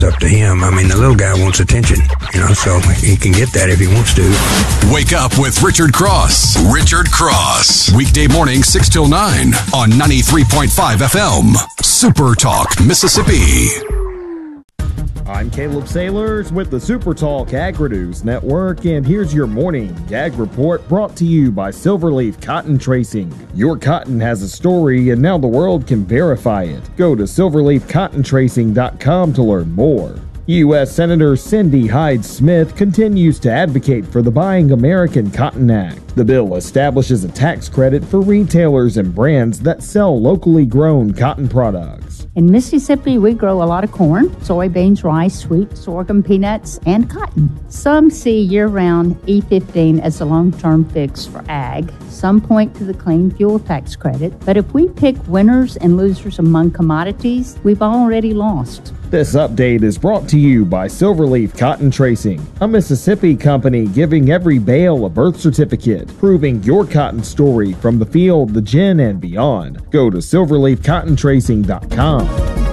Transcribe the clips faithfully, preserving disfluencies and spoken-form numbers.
up to him. I mean, the little guy wants attention, you know, so he can get that if he wants to. Wake up with Richard Cross. Richard Cross. Weekday morning, six till nine on ninety-three point five F M. Super Talk, Mississippi. I'm Caleb Sailors with the Super Talk Agri-News Network, and here's your morning Ag Report brought to you by Silverleaf Cotton Tracing. Your cotton has a story, and now the world can verify it. Go to silverleaf cotton tracing dot com to learn more. U S Senator Cindy Hyde-Smith continues to advocate for the Buying American Cotton Act. The bill establishes a tax credit for retailers and brands that sell locally grown cotton products. In Mississippi, we grow a lot of corn, soybeans, rice, wheat, sorghum, peanuts, and cotton. Some see year-round E fifteen as a long-term fix for ag. Some point to the clean fuel tax credit. But if we pick winners and losers among commodities, we've already lost. This update is brought to you by Silverleaf Cotton Tracing, a Mississippi company giving every bale a birth certificate, proving your cotton story from the field, the gin, and beyond. Go to silverleaf cotton tracing dot com.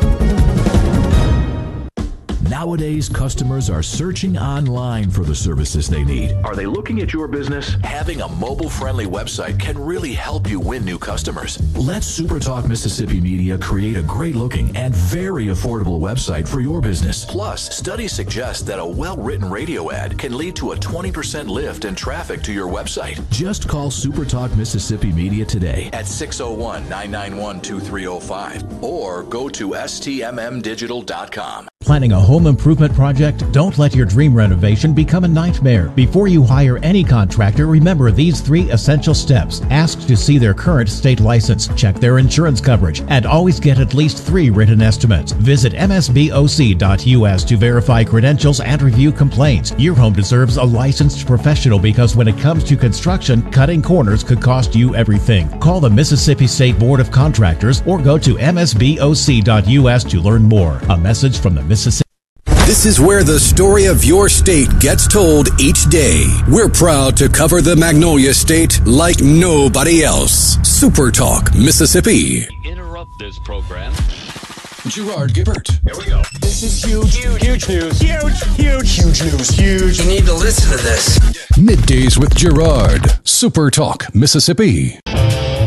Nowadays, customers are searching online for the services they need. Are they looking at your business? Having a mobile-friendly website can really help you win new customers. Let SuperTalk Mississippi Media create a great-looking and very affordable website for your business. Plus, studies suggest that a well-written radio ad can lead to a twenty percent lift in traffic to your website. Just call SuperTalk Mississippi Media today at six oh one, nine nine one, two three oh five or go to S T M M digital dot com. Planning a home improvement project? Don't let your dream renovation become a nightmare. Before you hire any contractor, remember these three essential steps. Ask to see their current state license, check their insurance coverage, and always get at least three written estimates. Visit M S B O C dot U S to verify credentials and review complaints. Your home deserves a licensed professional because when it comes to construction, cutting corners could cost you everything. Call the Mississippi State Board of Contractors or go to M S B O C dot U S to learn more. A message from the Mississippi. This is where the story of your state gets told each day. We're proud to cover the Magnolia State like nobody else. Super Talk, Mississippi. Interrupt this program. Gerard Gibbert. Here we go. This is huge, huge, huge news. Huge, huge, huge news. Huge. You need to listen to this. Middays with Gerard. Super Talk, Mississippi.